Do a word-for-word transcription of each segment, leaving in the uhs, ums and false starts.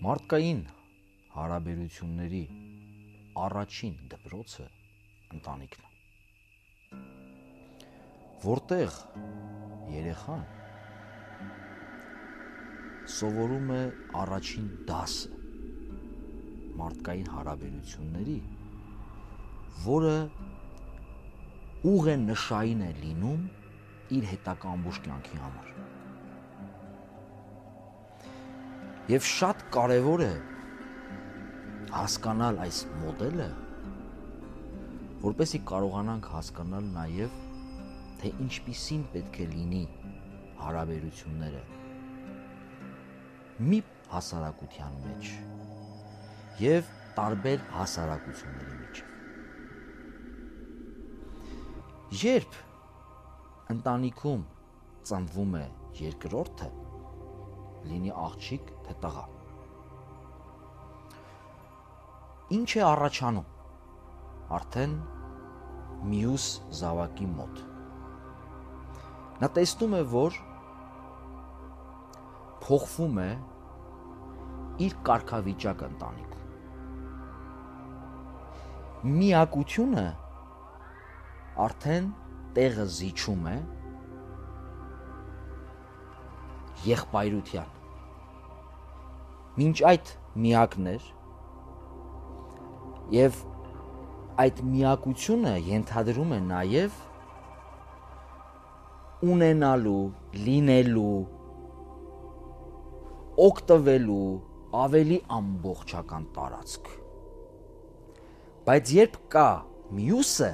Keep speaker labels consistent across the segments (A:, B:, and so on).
A: Մարդկային հարաբերությունների առաջին դպրոցը ընտանիքն է, որտեղ երեխան սովորում է առաջին դասը մարդկային հարաբերությունների, որը ուղենշային է լինում իր հետագա ամբողջ կյանքի համար։ Եվ շատ կարևոր է հասկանալ այս մոդելը, որպեսզի կարողանանք հասկանալ նաև, թե ինչպիսին պետք է լինի հարաբերությունները մի հասարակության մեջ և տարբեր հասարակությունների միջև։ Երբ ընտանիքում ծնվում է երկրորդը, լինի աղջիկ, թե տղա, ինչ է առաջանում արդեն մյուս զավակի մոտ։ Նա տեսնում է, որ փոխվում է իր կարգավիճակը ընտանիքում։ Միակությունը արդեն տեղը զիջում է եղբայրության։ Մինչ այդ միակն էր, և այդ միակությունը ենթադրում է նաև ունենալու, լինելու, օգտվելու ավելի ամբողջական տարածք։ Բայց երբ կա մյուսը,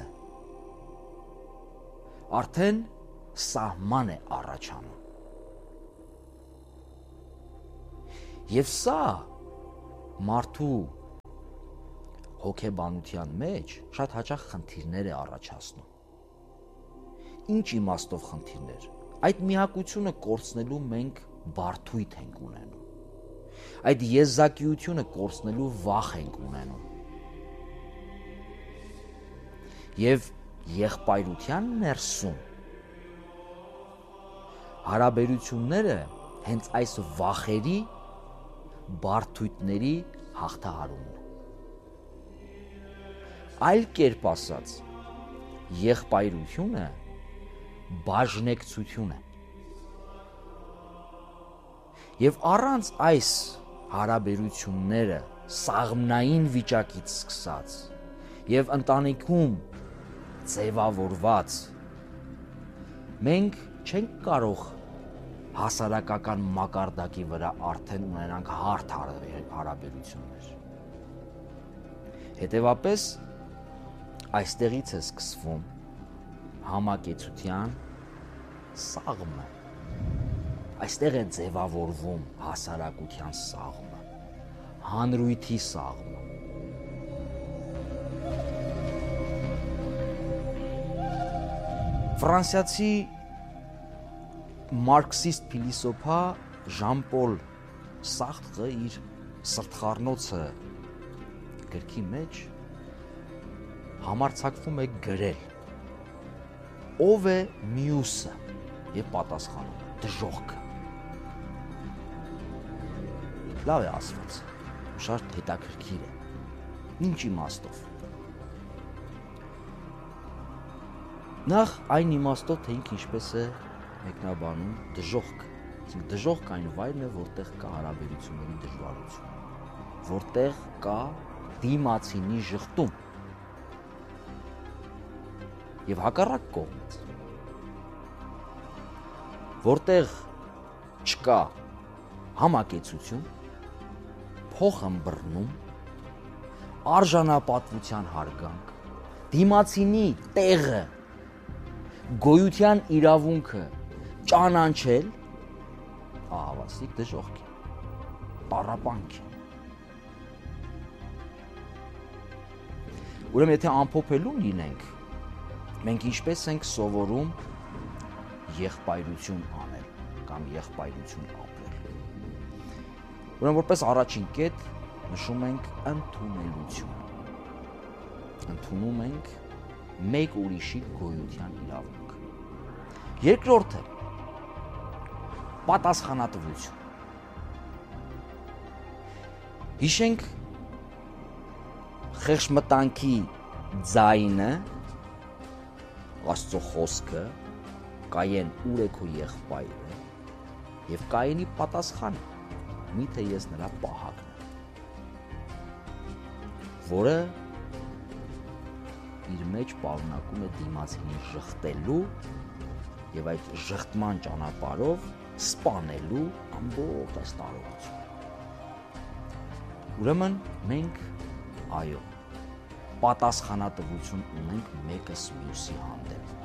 A: արդեն սահման է առաջանում։ Եվ սա մարդու հոգեբանության մեջ շատ հաճախ խնդիրներ է առաջացնում։ Ինչ իմաստով խնդիրներ։ Այդ միակությունը կորցնելու մենք բարդույթ ենք ունենում։ Այդ եզակիությունը կորցնելու վախ ենք ունենում։ Եվ եղբայրության ներսում հարաբերությունները հենց այս վախերի, բարդույթների հաղթահարումն է։ Այլ կերպ ասած, եղբայրությունը բաժնեկցություն է։ Եվ առանց այս հարաբերությունները սաղմնային վիճակից սկսած և ընտանիքում ձևավորված, մենք չենք կարող հասարակական մակարդակի վրա արդեն ունենանք հարթ հարաբերություններ։ Հետևապես, այստեղից է սկսվում համակեցության սաղմը, այստեղ է ձևավորվում հասարակության սաղմը, հանրույթի սաղմը։ Ֆրանսիացի մարքսիստ փիլիսոփա Ժան-Պոլ Սարտրը իր սրտխառնոցը գրքի մեջ համարձակվում է գրել. ով է մյուսը, և պատասխանում է դժոխքը։ Լավ է ասված, շատ հետաքրքիր է։ Ինչ իմաստով։ Նախ այն իմաստով, թե ինքը ինչպես է մեկնաբանում դժոխքը։ Դժոխք այն վայրն է, որտեղ կա հարաբերությունների դժվարություն, որտեղ կա դիմացինի ժխտում և հակառակ կողմից, որտեղ չկա համակեցություն, փոխըմբռնում, արժանապատվության հարգանք, դիմացինի տեղը, գոյության իրավունքը ճանաչել, ահավասիկ դժոխք է, տառապանք է։ Ուրեմն եթե ամփոփելու լինենք, մենք ինչպես ենք սովորում եղբայրություն անել կամ եղբայրություն ապրել։ Ուրեմն որպես առաջին կետ նշում ենք ընդունելություն։ Ընդունում ենք մեկ ուրիշի գոյության իրավունքը։ Երկրորդը պատասխանատվություն։ Հիշենք խեղճմտանքի ձայնը, Աստծո խոսքը, Կայեն ուր է քո եղբայրը եւ Կայենի պատասխանը, միթե ես նրա պահակն եմ, որը իր մեջ պարունակում է դիմացինին ժխտելու եւ այդ ժխտման ճանապարհով սպանելու ամբողջ այս տարողությունը։ Ուրեմն մենք այո, պատասխանատվություն ունենք մեկս մյուսի հանդեպ։